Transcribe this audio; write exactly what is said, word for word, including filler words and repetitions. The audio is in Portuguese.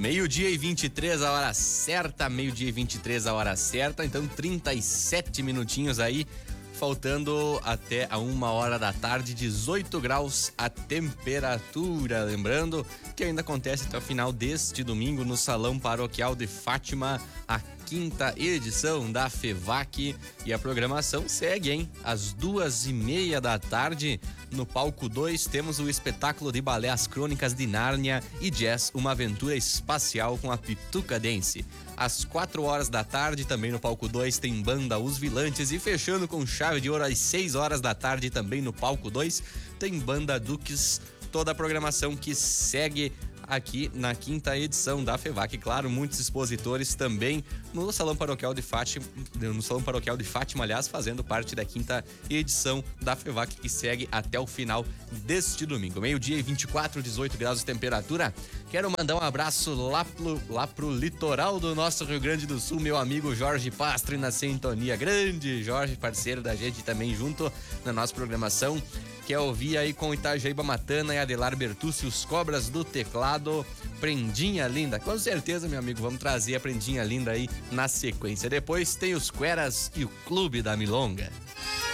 Meio-dia e vinte e três, a hora certa, meio-dia e vinte e três, a hora certa, então trinta e sete minutinhos aí, faltando até a uma hora da tarde, dezoito graus a temperatura. Lembrando que ainda acontece até o final deste domingo no Salão Paroquial de Fátima, a quinta edição da FEVAC, e a programação segue, hein? Às duas e meia da tarde, no palco dois, temos o espetáculo de balé As Crônicas de Nárnia e Jazz, uma aventura espacial com a Pituca Dance. Às quatro horas da tarde, também no palco dois, tem banda Os Vilantes, e fechando com chave de ouro às seis horas da tarde, também no palco dois, tem banda Duques. Toda a programação que segue aqui na quinta edição da FEVAC. Claro, muitos expositores também no Salão Paroquial de Fátima, no Salão Paroquial de Fátima, aliás, fazendo parte da quinta edição da FEVAC, que segue até o final deste domingo. Meio-dia e vinte e quatro, dezoito graus de temperatura. Quero mandar um abraço lá pro, lá pro litoral do nosso Rio Grande do Sul, meu amigo Jorge Pastre na sintonia. Grande Jorge, parceiro da gente também junto na nossa programação. Quer ouvir aí com Itajaíba Matana e Adelar Bertucci, os Cobras do Teclado, Prendinha Linda. Com certeza, meu amigo, vamos trazer a Prendinha Linda aí na sequência. Depois tem os Queras e o Clube da Milonga.